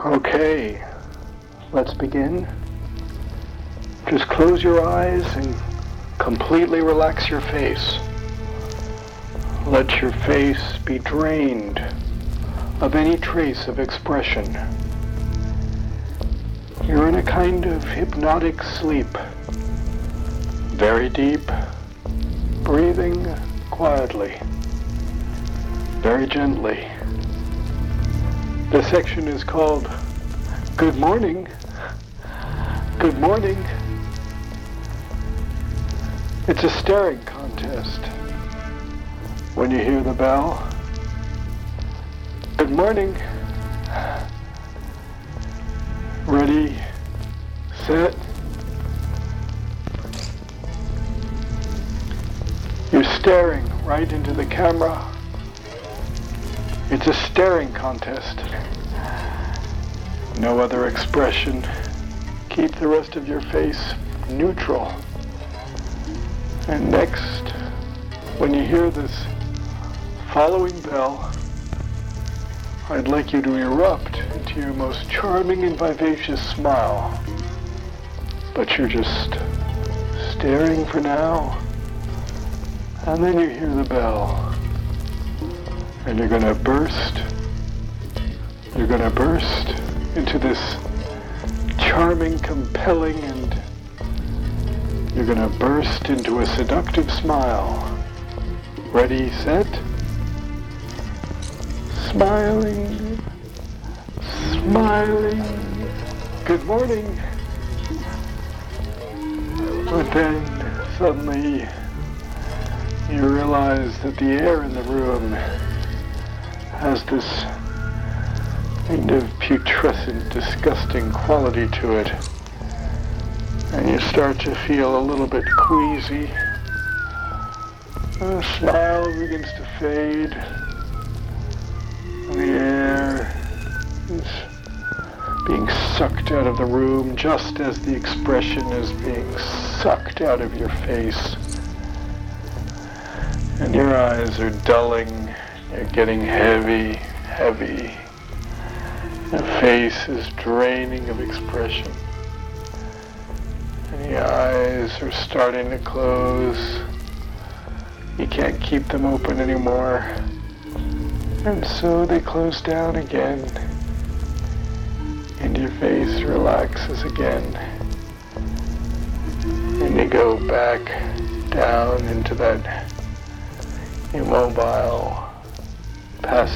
Okay, let's begin. Just close your eyes and completely relax your face. Let your face be drained of any trace of expression. You're in a kind of hypnotic sleep. Very deep, breathing quietly, very gently. This section is called Good Morning. Good morning. It's a staring contest. When you hear the bell, good morning. Ready, set. You're staring right into the camera. It's a staring contest. No other expression. Keep the rest of your face neutral. And next, when you hear this following bell, I'd like you to erupt into your most charming and vivacious smile. But you're just staring for now. And then you hear the bell. And you're gonna burst into this charming, compelling, and you're gonna burst into a seductive smile. Ready, set? Smiling, smiling, good morning. But then suddenly you realize that the air in the room has this kind of putrescent, disgusting quality to it. And you start to feel a little bit queasy. The smile begins to fade. The air is being sucked out of the room just as the expression is being sucked out of your face. And your eyes are dulling. You're getting heavy. The face is draining of expression. And the eyes are starting to close. You can't keep them open anymore. And so they close down again. And your face relaxes again. And you go back down into that immobile, passive